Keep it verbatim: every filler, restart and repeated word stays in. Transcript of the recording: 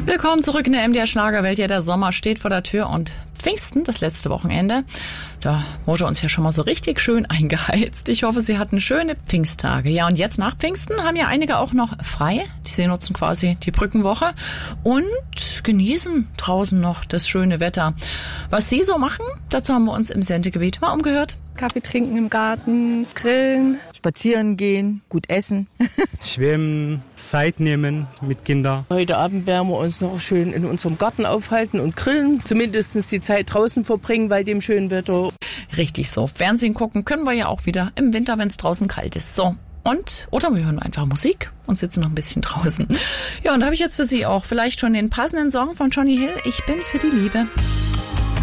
Willkommen zurück in der M D R Schlagerwelt. Ja, der Sommer steht vor der Tür und Pfingsten, das letzte Wochenende, da wurde uns ja schon mal so richtig schön eingeheizt. Ich hoffe, Sie hatten schöne Pfingsttage. Ja, und jetzt nach Pfingsten haben ja einige auch noch frei. Sie nutzen quasi die Brückenwoche und genießen draußen noch das schöne Wetter. Was Sie so machen, dazu haben wir uns im Sendegebiet mal umgehört. Kaffee trinken im Garten, grillen, spazieren gehen, gut essen. Schwimmen, Zeit nehmen mit Kindern. Heute Abend werden wir uns noch schön in unserem Garten aufhalten und grillen. Zumindest die Zeit draußen verbringen bei dem schönen Wetter. Richtig so. Fernsehen gucken können wir ja auch wieder im Winter, wenn es draußen kalt ist. So. Und, oder wir hören einfach Musik und sitzen noch ein bisschen draußen. Ja, und da habe ich jetzt für Sie auch vielleicht schon den passenden Song von Johnny Hill. Ich bin für die Liebe.